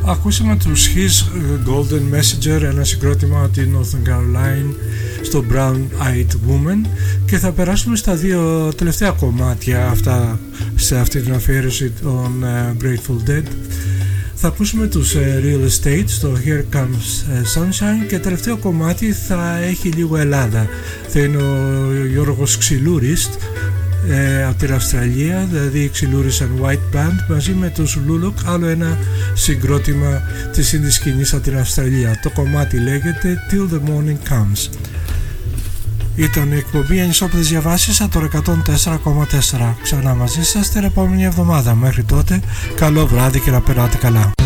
Ακούσαμε τους His Golden Messenger, ένα συγκρότημα από την Northern Caroline, στο Brown Eyed Woman, και θα περάσουμε στα δύο τελευταία κομμάτια αυτά σε αυτή την αφιέρωση των Grateful Dead. Θα ακούσουμε τους Real Estate στο Here Comes Sunshine, και τελευταίο κομμάτι θα έχει λίγο Ελλάδα. Θα είναι ο Γιώργος Ξυλούρης από την Αυστραλία, δηλαδή Ξυλούρης and White Band, μαζί με τους Lulok, άλλο ένα συγκρότημα της indie σκηνής από την Αυστραλία. Το κομμάτι λέγεται Till the Morning Comes. Ήταν η εκπομπή Ανισόπεδες Διαβάσεις από το 104,4. Ξανά μαζί σας την επόμενη εβδομάδα. Μέχρι τότε, καλό βράδυ και να περάτε καλά.